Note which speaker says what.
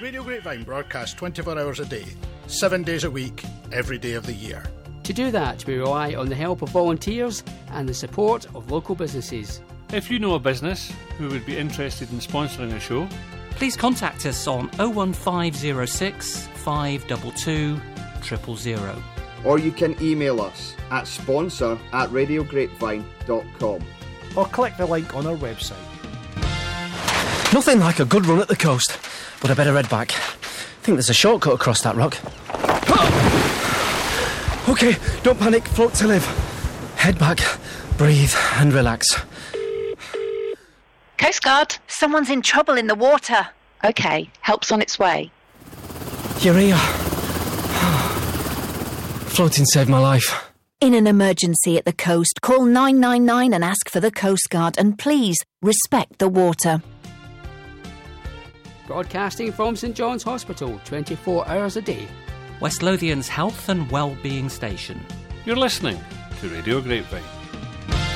Speaker 1: Radio Grapevine broadcasts 24 hours a day, 7 days a week, every day of the year.
Speaker 2: To do that, we rely on the help of volunteers and the support of local businesses.
Speaker 3: If you know a business who would be interested in sponsoring a show,
Speaker 4: please contact us on 01506 522 000.
Speaker 5: Or you can email us at sponsor@radiograpevine.com.
Speaker 6: Or click the link on our website.
Speaker 7: Nothing like a good run at the coast, but I better head back. I think there's a shortcut across that rock. OK, don't panic, float to live. Head back, breathe and relax.
Speaker 8: Coast Guard, someone's in trouble in the water. OK, help's on its way.
Speaker 7: You're here. Floating saved my life.
Speaker 9: In an emergency at the coast, call 999 and ask for the Coast Guard, and please respect the water.
Speaker 2: Broadcasting from St John's Hospital, 24 hours a day.
Speaker 4: West Lothian's health and well-being station.
Speaker 3: You're listening to Radio Grapevine.